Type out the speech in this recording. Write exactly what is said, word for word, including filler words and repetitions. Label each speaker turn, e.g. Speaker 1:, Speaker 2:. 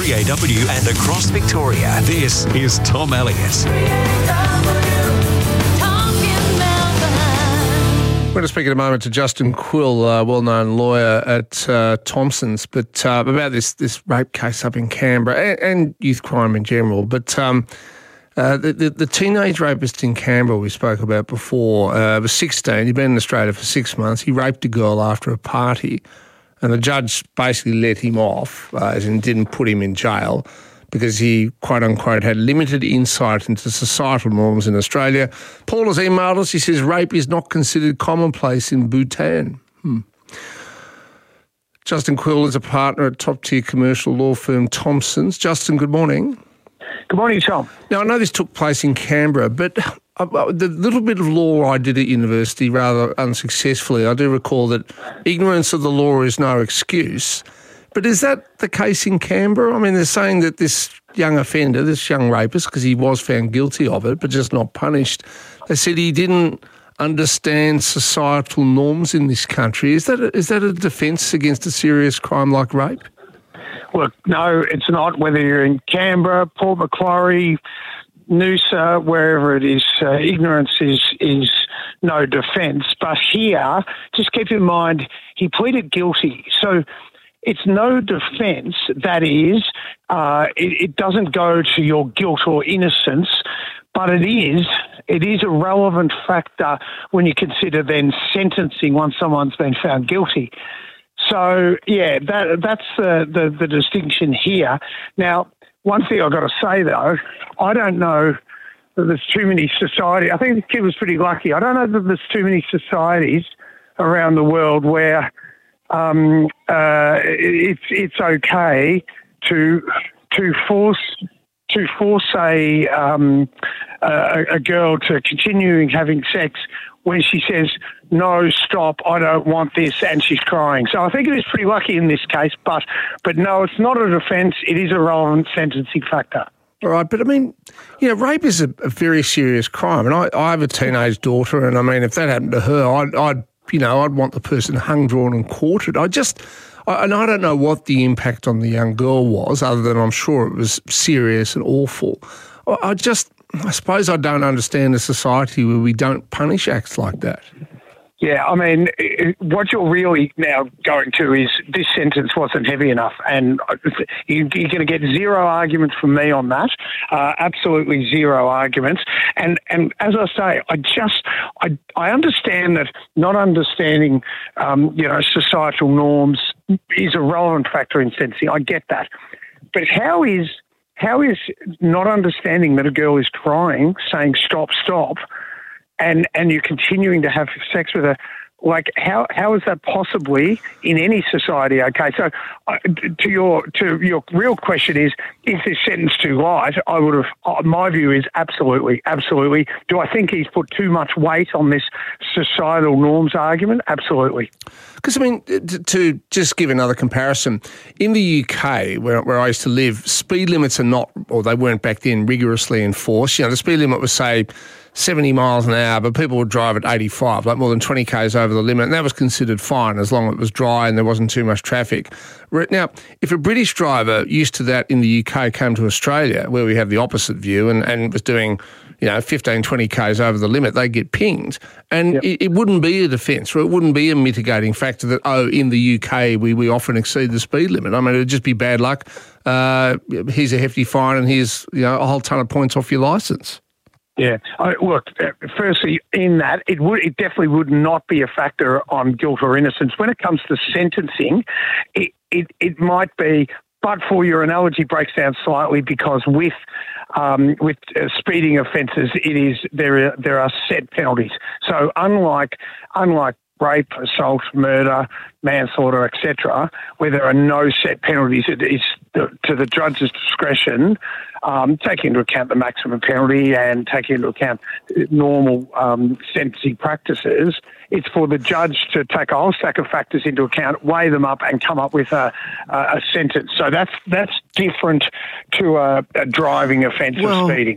Speaker 1: three A W and across Victoria. This is Tom Elliott.
Speaker 2: We're going to speak in a moment to Justin Quill, a well-known lawyer at uh, Thomson's, but uh, about this this rape case up in Canberra and, and youth crime in general. But um, uh, the, the, the teenage rapist in Canberra we spoke about before uh, was sixteen. He'd been in Australia for six months. He raped a girl after a party, and the judge basically let him off, uh, as in didn't put him in jail, because he, quote-unquote, had limited insight into societal norms in Australia. Paul has emailed us. He says rape is not considered commonplace in Bhutan. Hmm. Justin Quill is a partner at top-tier commercial law firm Thomson's. Justin, good morning.
Speaker 3: Good morning, Tom.
Speaker 2: Now, I know this took place in Canberra, but uh, the little bit of law I did at university, rather unsuccessfully, I do recall that ignorance of the law is no excuse. But is that the case in Canberra? I mean, they're saying that this young offender, this young rapist, because he was found guilty of it but just not punished, they said he didn't understand societal norms in this country. Is that a, is that a defence against a serious crime like rape?
Speaker 3: Look, no, it's not. Whether you're in Canberra, Port Macquarie, Noosa, wherever it is, uh, ignorance is is no defence. But here, just keep in mind, he pleaded guilty. So it's no defence, that is, uh, it, it doesn't go to your guilt or innocence, but it is it is a relevant factor when you consider then sentencing once someone's been found guilty. So, yeah, that that's the, the, the distinction here. Now, one thing I've got to say, though, I don't know that there's too many societies. I think the kid was pretty lucky. I don't know that there's too many societies around the world where Um, uh, it's it's okay to to force to force a, um, a a girl to continuing having sex when she says no, stop, I don't want this, and she's crying. So I think it is pretty lucky in this case, but but no, it's not a defence. It is a relevant sentencing factor.
Speaker 2: All right, but I mean, you know, rape is a, a very serious crime, and I, I have a teenage daughter, and I mean, if that happened to her, I'd, I'd you know, I'd want the person hung, drawn and quartered. I just, I, and I don't know what the impact on the young girl was, other than I'm sure it was serious and awful. I, I just, I suppose I don't understand a society where we don't punish acts like that.
Speaker 3: Yeah, I mean, what you're really now going to is this sentence wasn't heavy enough, and you're going to get zero arguments from me on that, uh, absolutely zero arguments. And and as I say, I just, I, I understand that not understanding, um, you know, societal norms is a relevant factor in sentencing. I get that. But how is, how is not understanding that a girl is crying, saying stop, stop, and and you're continuing to have sex with her, like how how is that possibly in any society? Okay, so uh, to your to your real question is, is this sentence too light? I would have. Uh, my view is absolutely, absolutely. Do I think he's put too much weight on this societal norms argument? Absolutely.
Speaker 2: Because, I mean, to, to just give another comparison, in the U K, where, where I used to live, speed limits are not, or they weren't back then, rigorously enforced. You know, the speed limit was, say, seventy miles an hour, but people would drive at eighty-five, like more than twenty kays over the limit, and that was considered fine as long as it was dry and there wasn't too much traffic. Now, if a British driver used to that in the U K came to Australia, where we have the opposite view, and, and was doing, you know, fifteen, twenty kays over the limit, they get pinged. And yep. it, it wouldn't be a defence, or it wouldn't be a mitigating factor that, oh, in the U K we, we often exceed the speed limit. I mean, it would just be bad luck. Uh, here's a hefty fine and here's, you know, a whole ton of points off your licence.
Speaker 3: Yeah. I, look, firstly, in that, it would it definitely would not be a factor on guilt or innocence. When it comes to sentencing, it, it, it might be, but for your analogy breaks down slightly because with um, with uh, speeding offences, it is there are, there are set penalties. So unlike unlike rape, assault, murder, manslaughter, et cetera, where there are no set penalties, it is to the judge's discretion, um, taking into account the maximum penalty and taking into account normal um, sentencing practices. It's for the judge to take a whole stack of factors into account, weigh them up, and come up with a, a, a sentence. So that's that's different to a, a driving offence
Speaker 2: well,
Speaker 3: of speeding.